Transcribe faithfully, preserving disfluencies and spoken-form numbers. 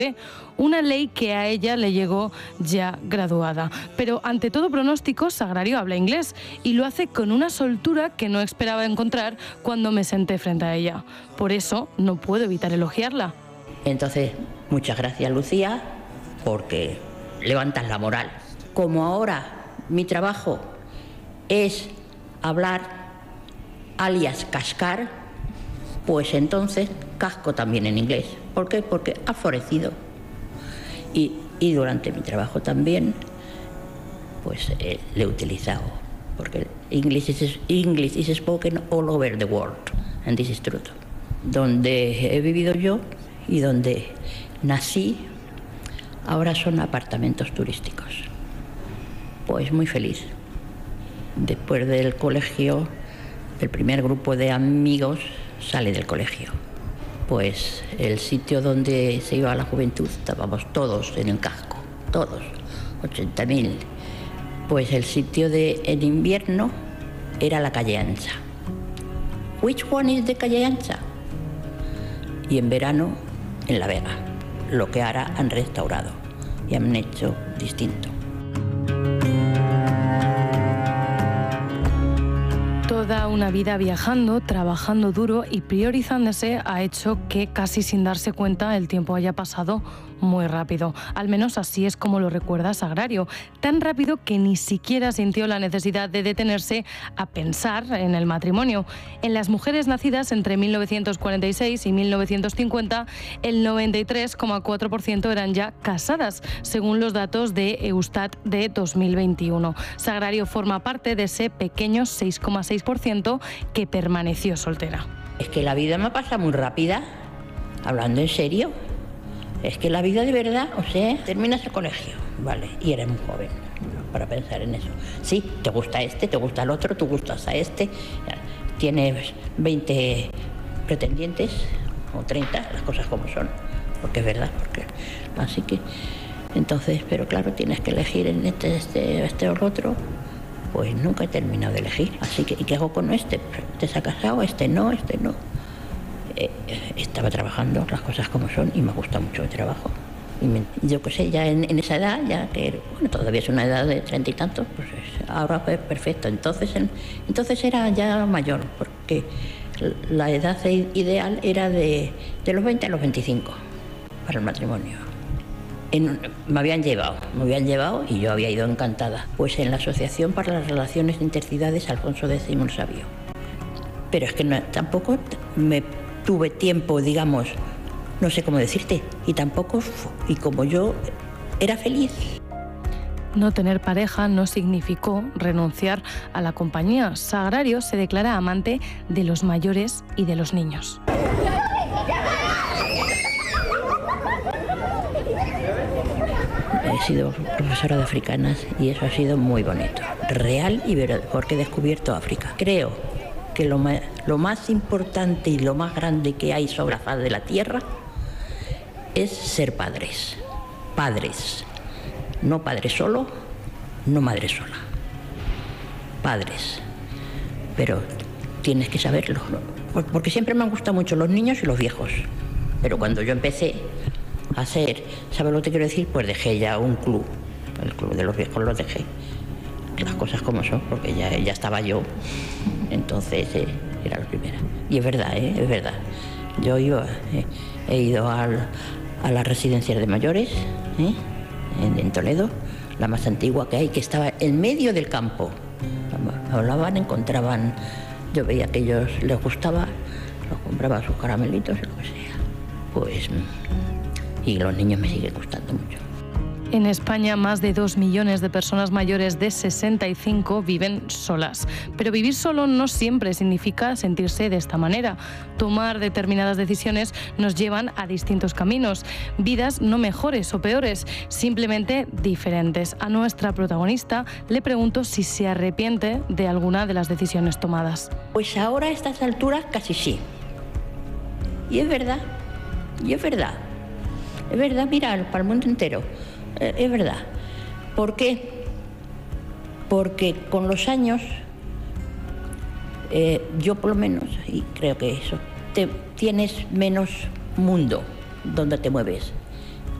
Una ley que a ella le llegó ya graduada. Pero ante todo pronóstico, Sagrario habla inglés y lo hace con una soltura que no esperaba encontrar cuando me senté frente a ella. Por eso no puedo evitar elogiarla. Entonces, muchas gracias, Lucía, porque levantas la moral. Como ahora mi trabajo es hablar, alias cascar, pues entonces casco también en inglés. ¿Por qué? Porque ha florecido. Y, y durante mi trabajo también, pues eh, le he utilizado. Porque English is, English is spoken all over the world. And this is true. Donde he vivido yo y donde nací, ahora son apartamentos turísticos. Pues muy feliz. Después del colegio, el primer grupo de amigos sale del colegio. Pues el sitio donde se iba la juventud, estábamos todos en el casco, todos, ochenta mil. Pues el sitio de en invierno era la calle Ancha. Which one is the calle Ancha? Y en verano en La Vega, lo que ahora han restaurado y han hecho distinto. Toda una vida viajando, trabajando duro y priorizándose ha hecho que casi sin darse cuenta el tiempo haya pasado muy rápido. Al menos así es como lo recuerda Sagrario. Tan rápido que ni siquiera sintió la necesidad de detenerse a pensar en el matrimonio. En las mujeres nacidas entre mil novecientos cuarenta y seis y mil novecientos cincuenta, el noventa y tres coma cuatro por ciento eran ya casadas, según los datos de Eustat de dos mil veintiuno. Sagrario forma parte de ese pequeño seis coma seis por ciento que permaneció soltera. Es que la vida me pasa muy rápida, hablando en serio. Es que la vida de verdad, o sea, terminas el colegio, vale, y eres muy joven para pensar en eso. Sí, te gusta este, te gusta el otro, tú gustas a este, tienes veinte pretendientes o treinta, las cosas como son, porque es verdad, porque así que, entonces, pero claro, tienes que elegir en este, este, este o el otro. Pues nunca he terminado de elegir, así que, ¿y qué hago con este? ¿Te has casado? Este no, este no. Eh, estaba trabajando las cosas como son y me gusta mucho el trabajo. Y me, yo qué sé, ya en, en esa edad, ya que bueno, todavía es una edad de treinta y tantos, pues ahora pues perfecto. Entonces, en, entonces era ya mayor, porque la edad ideal era de, de los veinte a los veinticinco para el matrimonio. En, me habían llevado, me habían llevado y yo había ido encantada. Pues en la Asociación para las Relaciones de Intercidades Alfonso X el Sabio. Pero es que no, tampoco me tuve tiempo, digamos, no sé cómo decirte, y tampoco, y como yo era feliz. No tener pareja no significó renunciar a la compañía. Sagrario se declara amante de los mayores y de los niños. He sido profesora de africanas y eso ha sido muy bonito, real y verdadero, porque he descubierto África. Creo que lo más, lo más importante y lo más grande que hay sobre la faz de la tierra es ser padres. Padres. No padre solo, no madre sola. Padres. Pero tienes que saberlo, porque siempre me han gustado mucho los niños y los viejos. Pero cuando yo empecé a ser, ¿sabes lo que te quiero decir? Pues dejé ya un club, el club de los viejos lo dejé. Las cosas como son, porque ya, ya estaba yo, entonces eh, era la primera. Y es verdad, ¿eh? Es verdad. Yo iba, eh, he ido al, a las residencias de mayores, ¿eh? en, en Toledo, la más antigua que hay, que estaba en medio del campo. Hablaban, encontraban, yo veía que a ellos les gustaba, los compraba sus caramelitos y lo que sea. Pues, y los niños me siguen gustando mucho. En España, más de dos millones de personas mayores de sesenta y cinco viven solas. Pero vivir solo no siempre significa sentirse de esta manera. Tomar determinadas decisiones nos llevan a distintos caminos. Vidas no mejores o peores, simplemente diferentes. A nuestra protagonista le pregunto si se arrepiente de alguna de las decisiones tomadas. Pues ahora a estas alturas casi sí. Y es verdad, y es verdad. Es verdad, mira, para el mundo entero. Es verdad. ¿Por qué? Porque con los años, eh, yo por lo menos, y creo que eso, te, tienes menos mundo donde te mueves.